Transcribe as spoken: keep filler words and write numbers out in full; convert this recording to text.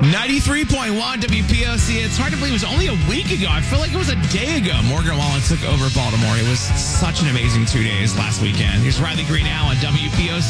ninety-three point one W P O C. It's hard to believe it was only a week ago. I feel like it was a day ago. Morgan Wallen took over Baltimore. It was such an amazing two days last weekend. Here's Riley Green now on W P O C.